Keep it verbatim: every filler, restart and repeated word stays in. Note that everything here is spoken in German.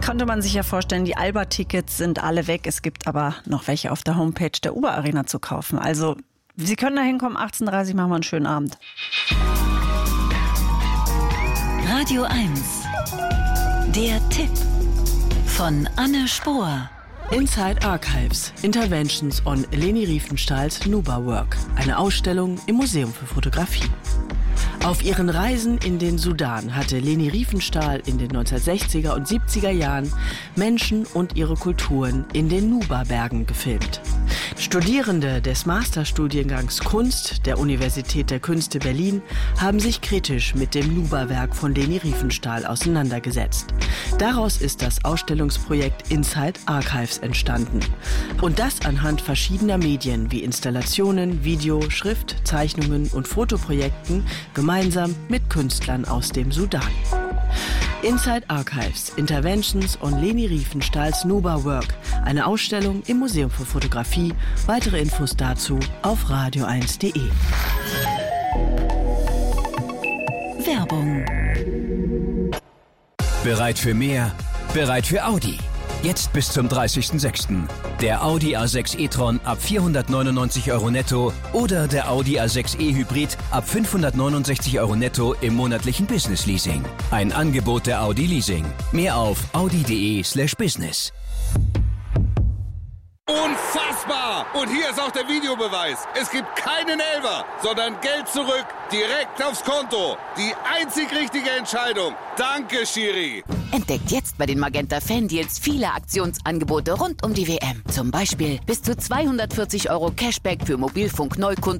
Konnte man sich ja vorstellen, die Alba-Tickets sind alle weg. Es gibt aber noch welche auf der Homepage der Uber Arena zu kaufen. Also, Sie können da hinkommen, achtzehn Uhr dreißig machen wir einen schönen Abend. Radio eins. Der Tipp von Anne Spohr. Inside Archives. Interventions on Leni Riefenstahls Nuba Work. Eine Ausstellung im Museum für Fotografie. Auf ihren Reisen in den Sudan hatte Leni Riefenstahl in den neunzehnhundertsechziger und siebziger Jahren Menschen und ihre Kulturen in den Nuba-Bergen gefilmt. Studierende des Masterstudiengangs Kunst der Universität der Künste Berlin haben sich kritisch mit dem Nuba-Werk von Leni Riefenstahl auseinandergesetzt. Daraus ist das Ausstellungsprojekt Inside Archives entstanden. Und das anhand verschiedener Medien wie Installationen, Video, Schrift, Zeichnungen und Fotoprojekten gemeinsam mit Künstlern aus dem Sudan. Inside Archives, Interventions on Leni Riefenstahls Nuba Work, eine Ausstellung im Museum für Fotografie. Weitere Infos dazu auf radio eins punkt de. Werbung. Bereit für mehr? Bereit für Audi. Jetzt bis zum dreißigsten sechsten Der Audi A sechs e-tron ab vierhundertneunundneunzig Euro netto oder der Audi A sechs e Hybrid ab fünfhundertneunundsechzig Euro netto im monatlichen Business Leasing. Ein Angebot der Audi Leasing. Mehr auf audi punkt de slash business. Unfassbar! Und hier ist auch der Videobeweis. Es gibt keinen Elfer, sondern Geld zurück, direkt aufs Konto. Die einzig richtige Entscheidung. Danke, Schiri. Entdeckt jetzt bei den Magenta Fan-Deals viele Aktionsangebote rund um die W M. Zum Beispiel bis zu zweihundertvierzig Euro Cashback für Mobilfunk-Neukunden